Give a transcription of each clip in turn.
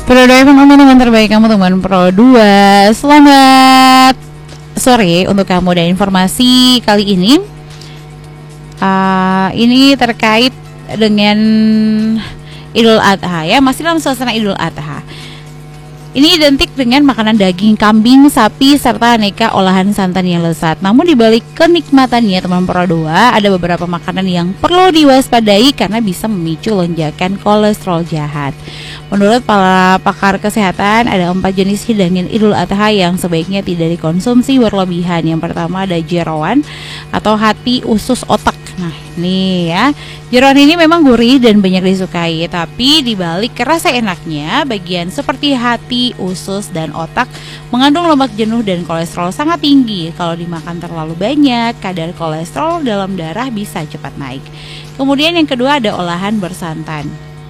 Pro 2 FM, teman-teman terbaik kamu, teman Pro 2. Selamat sore untuk kamu, dan informasi kali ini terkait dengan Idul Adha ya, masih dalam suasana Idul Adha. Ini identik dengan makanan daging kambing, sapi, serta aneka olahan santan yang lezat. Namun dibalik kenikmatannya, teman Pro 2, ada beberapa makanan yang perlu diwaspadai karena bisa memicu lonjakan kolesterol jahat. Menurut para pakar kesehatan, ada 4 jenis hidangan Idul Adha yang sebaiknya tidak dikonsumsi berlebihan. Yang pertama ada jeroan atau hati, usus, otak. Nah ini ya, jeroan ini memang gurih dan banyak disukai, tapi dibalik kerasa enaknya, bagian seperti hati, usus, dan otak mengandung lemak jenuh dan kolesterol sangat tinggi. Kalau dimakan terlalu banyak, kadar kolesterol dalam darah bisa cepat naik. Kemudian yang kedua ada olahan bersantan.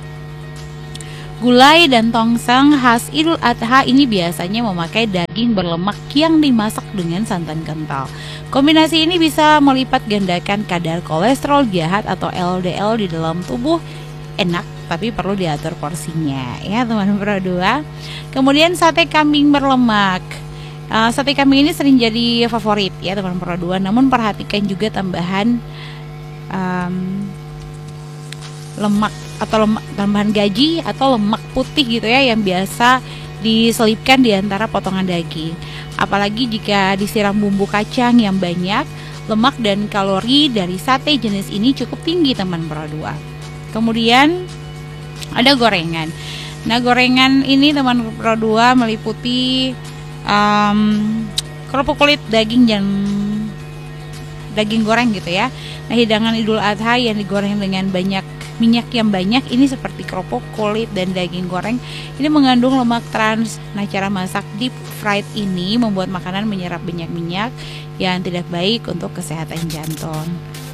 Gulai dan tongseng khas Idul Adha ini biasanya memakai daging berlemak yang dimasak dengan santan kental. Kombinasi ini bisa melipat gandakan kadar kolesterol jahat atau LDL di dalam tubuh. Enak, tapi perlu diatur porsinya ya teman Pro 2. Kemudian sate kambing berlemak. Sate kambing ini sering jadi favorit ya teman Pro 2. Namun perhatikan juga tambahan lemak atau tambahan gaji atau lemak putih gitu ya, yang biasa diselipkan di antara potongan daging. Apalagi jika disiram bumbu kacang yang banyak, lemak dan kalori dari sate jenis ini cukup tinggi teman Pro 2. Kemudian ada gorengan. Nah, gorengan ini teman Pro 2 meliputi kerupuk kulit daging dan daging goreng gitu ya. Nah, hidangan Idul Adha yang digoreng dengan minyak yang banyak ini seperti kerupuk kulit dan daging goreng ini mengandung lemak trans. Nah, cara masak deep fried ini membuat makanan menyerap banyak minyak yang tidak baik untuk kesehatan jantung.